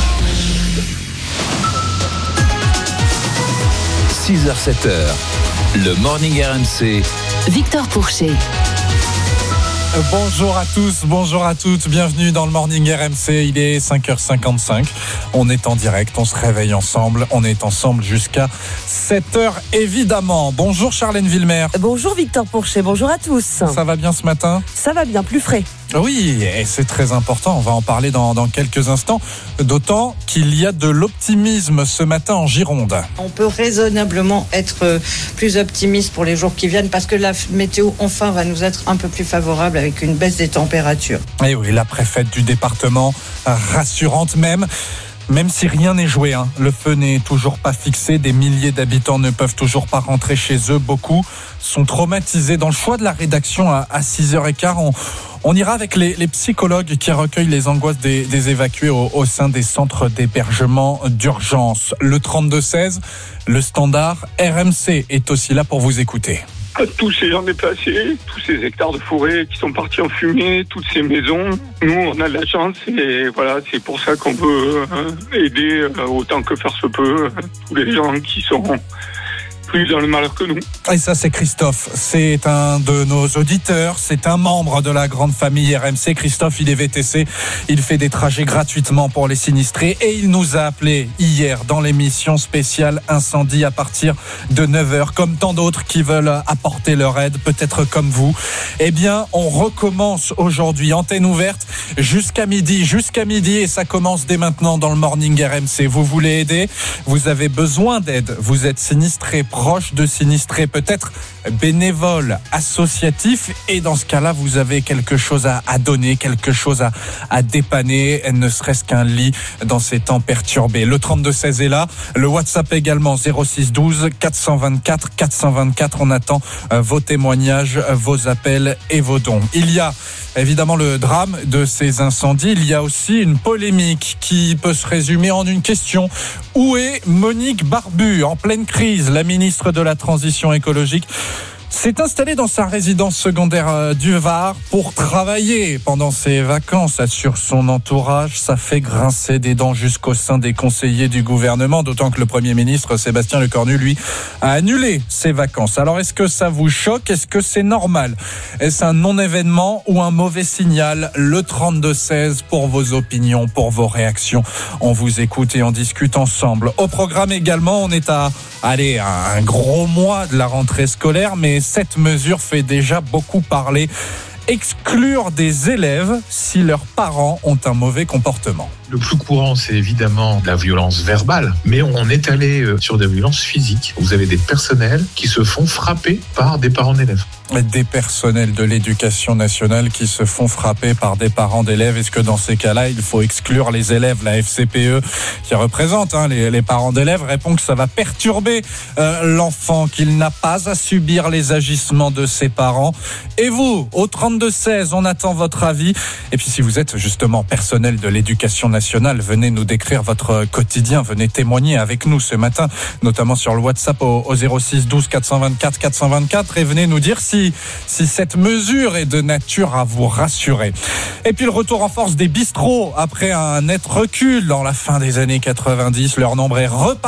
6h-7h, le Morning RMC. Victor Pourchet. Bonjour à tous, bonjour à toutes, bienvenue dans le Morning RMC, il est 5h55, on est en direct, on se réveille ensemble, on est ensemble jusqu'à 7h évidemment. Bonjour Charlène Villemer. Bonjour Victor Pourchet, bonjour à tous. Ça va bien ce matin? Ça va bien, plus frais. Oui, et c'est très important, on va en parler dans quelques instants, d'autant qu'il y a de l'optimisme ce matin en Gironde. On peut raisonnablement être plus optimiste pour les jours qui viennent parce que la météo enfin va nous être un peu plus favorable avec une baisse des températures. Et oui, la préfète du département, rassurante même si rien n'est joué, hein. Le feu n'est toujours pas fixé, des milliers d'habitants ne peuvent toujours pas rentrer chez eux, beaucoup sont traumatisés. Dans le choix de la rédaction à 6h15, on ira avec les psychologues qui recueillent les angoisses des évacués au sein des centres d'hébergement d'urgence. Le 32-16, le standard RMC est aussi là pour vous écouter. À tous ces gens déplacés, tous ces hectares de forêt qui sont partis en fumée, toutes ces maisons, nous on a de la chance et voilà, c'est pour ça qu'on veut aider autant que faire se peut tous les gens qui sont plus dans le malheur que nous. Et ça, c'est Christophe. C'est un de nos auditeurs. C'est un membre de la grande famille RMC. Christophe, il est VTC. Il fait des trajets gratuitement pour les sinistrés. Et il nous a appelé hier dans l'émission spéciale Incendie à partir de 9h. Comme tant d'autres qui veulent apporter leur aide, peut-être comme vous. Eh bien, on recommence aujourd'hui. Antenne ouverte jusqu'à midi. Et ça commence dès maintenant dans le Morning RMC. Vous voulez aider? Vous avez besoin d'aide. Vous êtes sinistré, proche de sinistrés, peut-être bénévole, associatif, et dans ce cas-là, vous avez quelque chose à donner, quelque chose à dépanner, ne serait-ce qu'un lit dans ces temps perturbés. Le 32-16 est là, le WhatsApp également, 06 12 424 424. On attend vos témoignages, vos appels et vos dons. Il y a évidemment le drame de ces incendies. Il y a aussi une polémique qui peut se résumer en une question. Où est Monique Barbu, en pleine crise? La ministre de la Transition écologique s'est installée dans sa résidence secondaire du Var pour travailler pendant ses vacances, assure son entourage. Ça fait grincer des dents jusqu'au sein des conseillers du gouvernement, d'autant que le Premier ministre Sébastien Lecornu, lui, a annulé ses vacances. Alors, est-ce que ça vous choque? Est-ce que c'est normal? Est-ce un non-événement ou un mauvais signal? Le 32-16 pour vos opinions, pour vos réactions. On vous écoute et on discute ensemble. Au programme également, on est à un gros mois de la rentrée scolaire, mais cette mesure fait déjà beaucoup parler. Exclure des élèves si leurs parents ont un mauvais comportement. Le plus courant, c'est évidemment la violence verbale, mais on est allé sur des violences physiques. Vous avez des personnels qui se font frapper par des parents d'élèves. Des personnels de l'éducation nationale qui se font frapper par des parents d'élèves. Est-ce que dans ces cas-là, il faut exclure les élèves? La FCPE, qui représente les parents d'élèves, répond que ça va perturber l'enfant, qu'il n'a pas à subir les agissements de ses parents. Et vous, au 32-16, on attend votre avis. Et puis si vous êtes justement personnel de l'éducation nationale, venez nous décrire votre quotidien, venez témoigner avec nous ce matin, notamment sur le WhatsApp au 06 12 424 424, et venez nous dire si cette mesure est de nature à vous rassurer. Et puis le retour en force des bistrots après un net recul dans la fin des années 90, leur nombre est reparti